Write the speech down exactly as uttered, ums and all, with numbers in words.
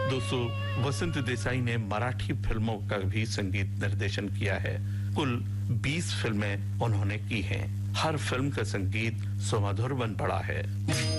दोस्तों, वसंत देसाई ने मराठी फिल्मों का भी संगीत निर्देशन किया है। कुल बीस फिल्में उन्होंने की हैं। हर फिल्म का संगीत सुमधुर बन पड़ा है।